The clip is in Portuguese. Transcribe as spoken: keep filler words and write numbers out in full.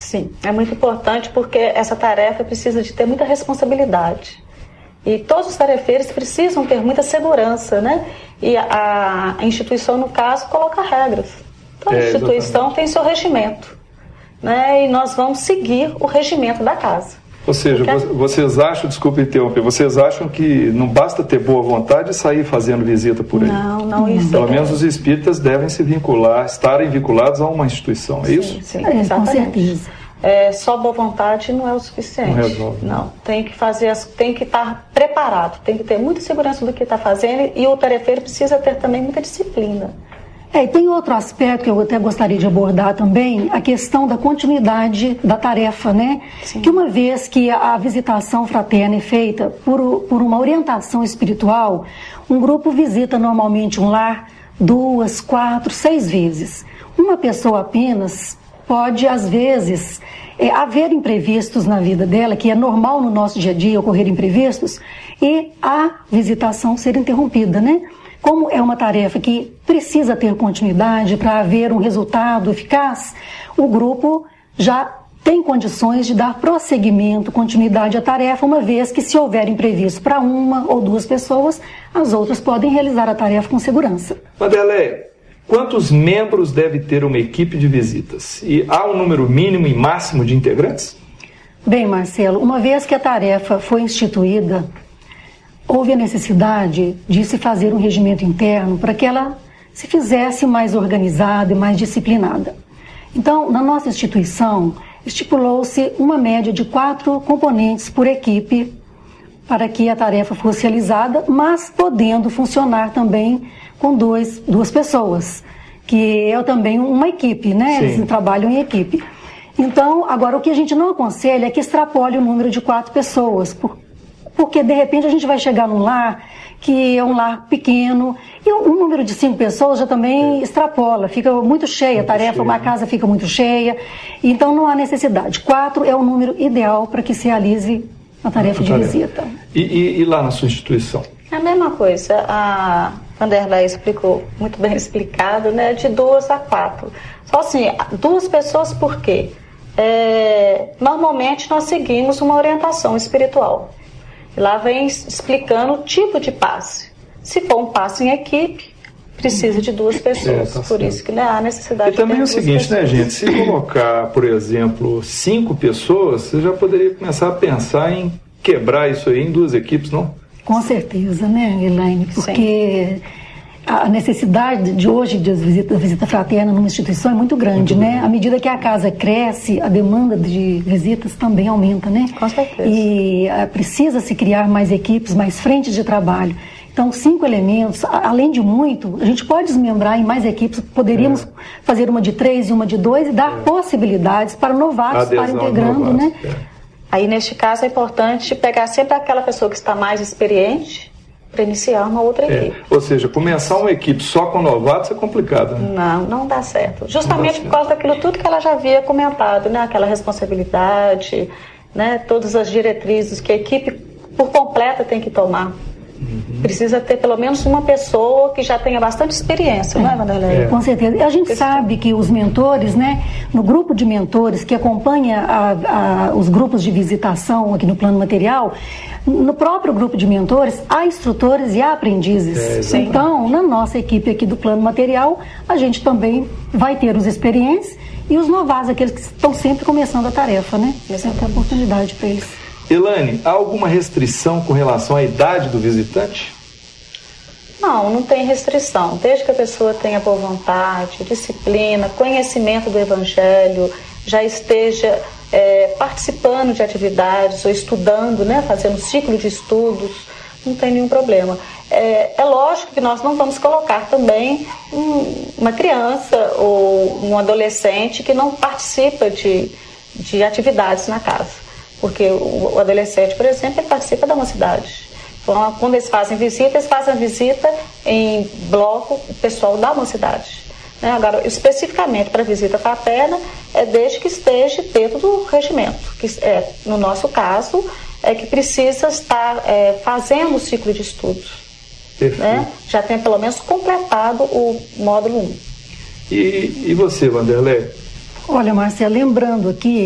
Sim, é muito importante porque essa tarefa precisa de ter muita responsabilidade. E todos os tarefeiros precisam ter muita segurança, né? E a, a instituição, no caso, coloca regras. Toda é, instituição tem seu regimento, né? E nós vamos seguir o regimento da casa. Ou seja, porque... vocês acham, desculpe interromper, vocês acham que não basta ter boa vontade e sair fazendo visita por aí? Não, não isso. Pelo é... menos os espíritas devem se vincular, estarem vinculados a uma instituição, é sim, isso? Sim, é, exatamente. Com certeza. É, só boa vontade não é o suficiente. Não resolve. Não, tem que fazer, as, tem que estar preparado, tem que ter muita segurança do que está fazendo e o tarefeiro precisa ter também muita disciplina. É, e tem outro aspecto que eu até gostaria de abordar também, a questão da continuidade da tarefa, né? Sim. Que uma vez que a visitação fraterna é feita por, por uma orientação espiritual, um grupo visita normalmente um lar duas, quatro, seis vezes. Uma pessoa apenas pode, às vezes, é, haver imprevistos na vida dela, que é normal no nosso dia a dia ocorrer imprevistos, e a visitação ser interrompida, né? Como é uma tarefa que precisa ter continuidade para haver um resultado eficaz, o grupo já tem condições de dar prosseguimento, continuidade à tarefa, uma vez que, se houver imprevisto para uma ou duas pessoas, as outras podem realizar a tarefa com segurança. Vanderlei, quantos membros deve ter uma equipe de visitas? E há um número mínimo e máximo de integrantes? Bem, Marcelo, uma vez que a tarefa foi instituída, houve a necessidade de se fazer um regimento interno para que ela se fizesse mais organizada e mais disciplinada. Então, na nossa instituição, estipulou-se uma média de quatro componentes por equipe para que a tarefa fosse realizada, mas podendo funcionar também com dois, duas pessoas, que é também uma equipe, né? Sim. Eles trabalham em equipe. Então, agora, o que a gente não aconselha é que extrapole o número de quatro pessoas, por porque de repente a gente vai chegar num lar que é um lar pequeno e um número de cinco pessoas já também é. extrapola, fica muito cheia a tarefa, cheio, uma casa fica muito cheia, então não há necessidade. Quatro é o número ideal para que se realize a tarefa a de tarefa. visita. E, e, e lá na sua instituição? É a mesma coisa, a Vanderlei explicou, muito bem explicado, né, de duas a quatro. Só assim, duas pessoas por quê? É, normalmente nós seguimos uma orientação espiritual. Lá vem explicando o tipo de passe. Se for um passe em equipe, precisa de duas pessoas. É, tá por certo. Isso que não há necessidade de ter duas pessoas. E também é o seguinte, pessoas. né, gente? Se colocar, por exemplo, cinco pessoas, você já poderia começar a pensar em quebrar isso aí em duas equipes, não? Com certeza, né, Elaine? Porque Sim. a necessidade de hoje de visita, da visita fraterna numa instituição é muito grande, muito né? Grande. À medida que a casa cresce, a demanda de visitas também aumenta, né? Com certeza. E uh, precisa se criar mais equipes, mais frentes de trabalho. Então, cinco elementos, além de muito, a gente pode desmembrar em mais equipes, poderíamos é. fazer uma de três e uma de dois e dar é. possibilidades para novatos estarem integrando, novatos, né? É. Aí, neste caso, é importante pegar sempre aquela pessoa que está mais experiente para iniciar uma outra equipe. É. Ou seja, começar uma equipe só com novatos é complicado, né? Não, não dá certo. Justamente dá certo. por causa daquilo tudo que ela já havia comentado, né? Aquela responsabilidade, né? Todas as diretrizes que a equipe por completa tem que tomar. Uhum. Precisa ter pelo menos uma pessoa que já tenha bastante experiência, é. não é, Vanderlei? É. Com certeza. E a gente Esse... sabe que os mentores, né, no grupo de mentores que acompanha a, a, os grupos de visitação aqui no plano material, no próprio grupo de mentores, há instrutores e há aprendizes. É, então, na nossa equipe aqui do plano material, a gente também vai ter os experientes e os novatos, aqueles que estão sempre começando a tarefa, né? Essa é a oportunidade para eles. Elaine, há alguma restrição com relação à idade do visitante? Não, não tem restrição. Desde que a pessoa tenha boa vontade, disciplina, conhecimento do Evangelho, já esteja é, participando de atividades ou estudando, né, fazendo ciclo de estudos, não tem nenhum problema. É, é lógico que nós não vamos colocar também um, uma criança ou um adolescente que não participa de, de atividades na casa. Porque o adolescente, por exemplo, ele participa da mocidade. Então, quando eles fazem visita, eles fazem a visita em bloco o pessoal da mocidade. Né? Agora, especificamente para a visita fraterna, é desde que esteja dentro do regimento. Que é, no nosso caso, é que precisa estar é, fazendo o ciclo de estudos. Né? Já tem pelo menos completado o módulo um. E, e você, Vanderlei? Olha, Márcia, lembrando aqui